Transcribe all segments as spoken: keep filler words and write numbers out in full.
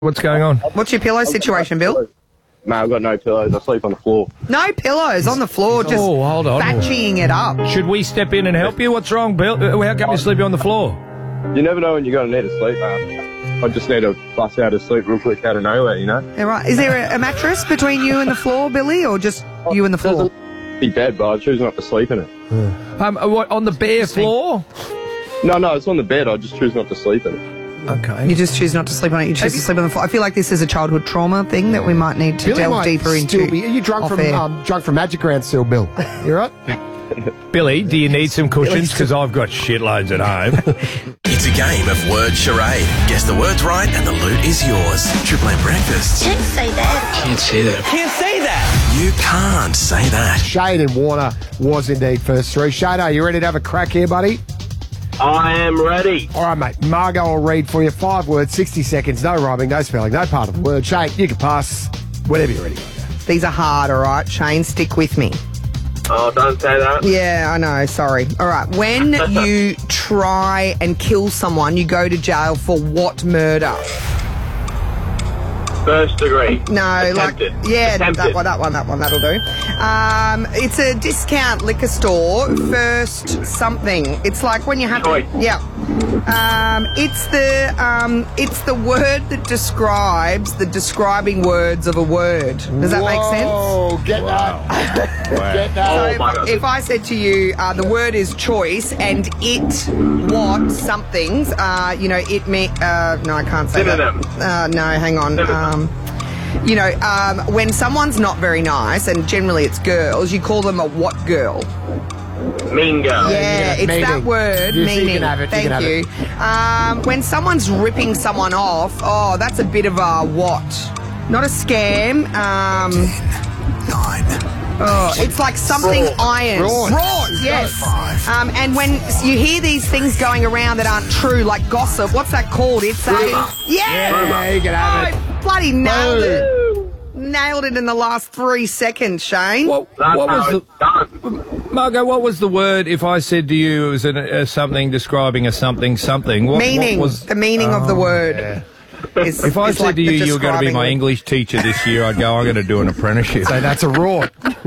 What's going on? What's your pillow situation, Bill? No, I've got no pillows. I sleep on the floor. No pillows on the floor, just Oh, hold on. batching it up. Should we step in and help you? What's wrong, Bill? Uh, How come you're sleeping on the floor? You never know when you're going to need to sleep, man. I just need to bust out of sleep real quick out of nowhere, you know? Yeah, right. Is there a, a mattress between you and the floor, Billy, or just you and the floor? There's a big bed, but I choose not to sleep in it. Um, uh, what, on the bare floor? No, no, it's on the bed. I just choose not to sleep in it. Okay. You just choose not to sleep on it. You choose to sleep on the floor. I feel like this is a childhood trauma thing that we might need to Billy delve might deeper still into. Be, are you drunk off from air. um, drunk from Magic Round still, Bill? You right? Billy, do you need some cushions? Because I've got shitloads at home. It's a game of word charade. Guess the words right and the loot is yours. Triple M Breakfast. Can't say that. Can't say that. Can't say that. You can't say that. Shane and Warner was indeed first through. Shane, are you ready to have a crack here, buddy? I am ready. All right, mate. Margot will read for you. Five words, sixty seconds, no rhyming, no spelling, no part of the word. Shane, you can pass whenever you're ready. These are hard, all right? Shane, stick with me. Oh, don't say that. Yeah, I know. Sorry. All right. When you try and kill someone, you go to jail for what murder? First degree. No, Attempted. like yeah, that Attempted. one, that one, that one, that'll do. Um, it's a discount liquor store. First something. It's like when you have Choice. to. Yeah. Um, it's the um, it's the word that describes the describing words of a word. Does that make sense? Oh, get that. Get that. Oh, So my God. if I said to you, uh, the word is choice, and it, what, somethings, uh, you know, it may, uh, no, I can't say Synonym. that. Uh, no, hang on. Synonym. Um, you know, um, when someone's not very nice, and generally it's girls, you call them a what girl? Mean girl. Yeah, it's meaning. that word, You- you meaning. can have it, you Thank can have you. Um, when someone's ripping someone off, oh, that's a bit of a what? Not a scam. Um, Nine. Oh, it's like something iron. Fraud. Fraud, yes. Um, and when you hear these things going around that aren't true, like gossip, what's that called? It's a... Rumour. Yeah! Yeah, you can have it. I bloody nailed it. Nailed it in the last three seconds, Shane. What, That's what how was it's the... done. Margot, what was the word if I said to you it was an, uh, something describing a something something? What, meaning. What was, the meaning of the word. Is, if I is said like to you the you were going to be describing my word. English teacher this year, I'd go, I'm going to do an apprenticeship. So that's a raw.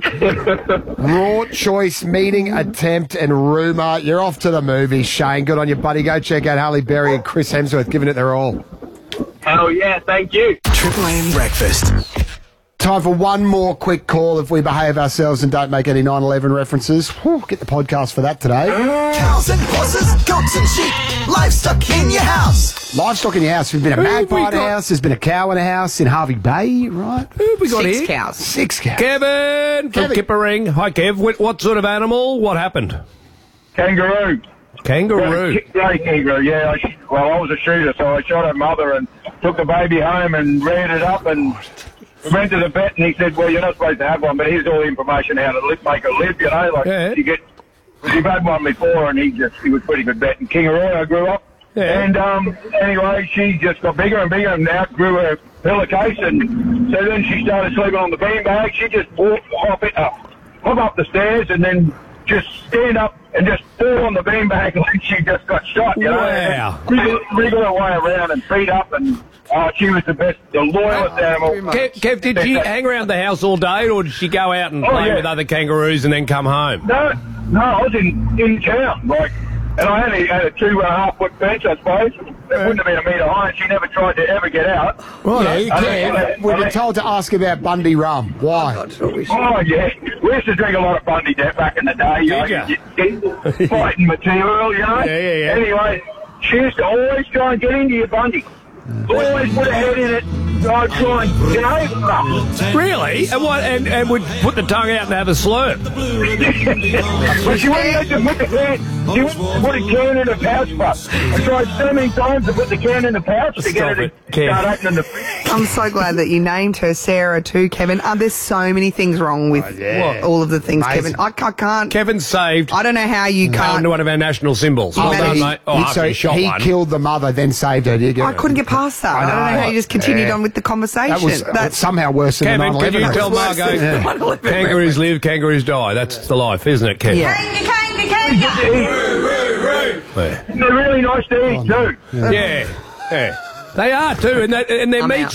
Raw, choice, meaning, attempt, and rumour. You're off to the movies, Shane. Good on you, buddy. Go check out Halle Berry and Chris Hemsworth giving it their all. Hell yeah, thank you. Triple M Breakfast. Time for one more quick call if we behave ourselves and don't make any nine eleven references. Whew, get the podcast for that today. Cows and horses, goats and sheep, livestock in your house. Livestock in your house. There's been a Who have magpie we in a got? house. There's been a cow in a house in Harvey Bay, right? Who have we got Six here? cows. Six cows. Kevin from Kevin. Kippering. Hi, Kev. What, what sort of animal? What happened? Kangaroo. Kangaroo. Great kangaroo, yeah. I sh- well, I was a shooter, so I shot her mother and took the baby home and reared it up and we went to the vet and he said, well, you're not supposed to have one, but here's all the information how to live, make her live, you know. Like, Yeah. you get, you've had one before and he just, he was a pretty good vet. In Kingaroy, I grew up. Yeah. And um, anyway, she just got bigger and bigger and outgrew her pillowcase. And so then she started sleeping on the beanbag. She just walked, hop it up, hop up the stairs and then just stand up and just fall on the beanbag like she just got shot, you know. Wow. And wriggle, wriggle her way around and feet up and oh, she was the best, the loyalest animal. Kev, Kev, did she hang around the house all day, or did she go out and Oh, play yeah. with other kangaroos and then come home? No, no, I was in, in town, like, and I only had a two and a half foot fence, I suppose. It wouldn't have been a metre high, and she never tried to ever get out. Right, you I can. don't- We've I been don't- told to ask about Bundy rum. Why? Oh, yeah. We used to drink a lot of Bundy Depp back in the day. You know, Did ya? get- get fighting material, you know. Yeah, yeah, yeah. Anyway, she used to always try and get into your Bundy. Always put her head in it. I'd try and, you know. Really? And what? And, and would put the tongue out and have a slurp? But she wouldn't let them put the can. She wouldn't put a can in a pouch, but I tried so many times to put the can in the pouch to Stop get her it, to Ken. start opening the fridge. I'm so glad that you named her Sarah too, Kevin. Uh, there's so many things wrong with yeah. all of the things, Amazing. Kevin. I, I can't. Kevin saved. I don't know how you Found can't. one of our national symbols. Well managed- done, mate. Oh, He- after so he shot he one. killed the mother, then saved her. Do you get I it? couldn't get past that. I, I don't know know. how you just continued Yeah. on with the conversation. That was uh, That's somehow worse than Kevin, the could nine you eleven. tell Worse Margot, than the nine eleven kangaroos live, kangaroos die. That's the life, isn't it, Kevin? Yeah. Kanga, kanga, kanga. Yeah. They're really nice to eat, too. Yeah. Yeah. They are too, and, they, and their I'm meat's out.